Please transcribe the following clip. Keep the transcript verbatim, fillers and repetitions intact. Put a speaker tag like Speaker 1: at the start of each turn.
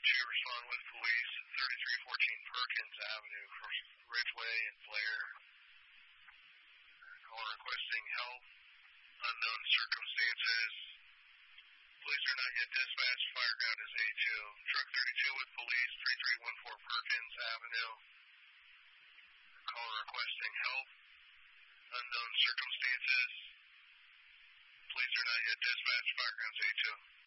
Speaker 1: thirty-two respond with police at thirty-three fourteen Perkins Avenue for Ridgeway and Blair. Caller requesting help. Unknown circumstances. Police are not yet dispatched. Fire ground is A two. Truck thirty-two with police, thirty-three fourteen Perkins Avenue. Caller requesting help. Unknown circumstances. Police are not yet dispatched. Fire ground is A two.